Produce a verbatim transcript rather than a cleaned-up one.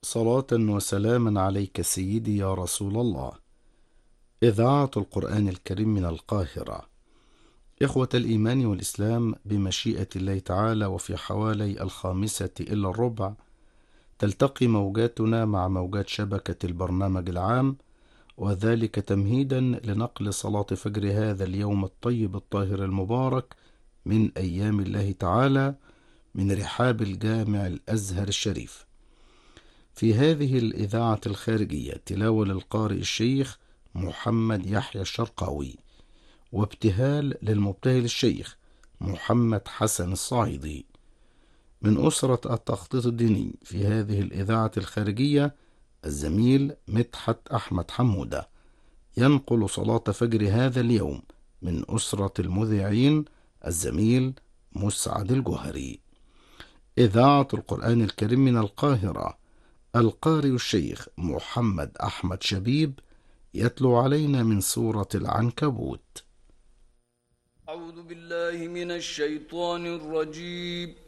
صلاة وسلاما عليك سيدي يا رسول الله. إذاعة القرآن الكريم من القاهرة. إخوة الإيمان والإسلام، بمشيئة الله تعالى وفي حوالي الخامسة إلا الربع تلتقي موجاتنا مع موجات شبكة البرنامج العام، وذلك تمهيدا لنقل صلاة فجر هذا اليوم الطيب الطاهر المبارك من أيام الله تعالى من رحاب الجامع الأزهر الشريف. في هذه الإذاعة الخارجية تلاوة للقارئ الشيخ محمد يحيى الشرقاوي، وابتهال للمبتهل الشيخ محمد حسن الصعيدي. من أسرة التخطيط الديني في هذه الإذاعة الخارجية الزميل مدحت أحمد حمودة، ينقل صلاة فجر هذا اليوم من أسرة المذيعين الزميل مسعد الجوهري. إذاعة القرآن الكريم من القاهرة، القارئ الشيخ محمد أحمد شبيب يتلو علينا من سورة العنكبوت. أعوذ بالله من الشيطان الرجيم.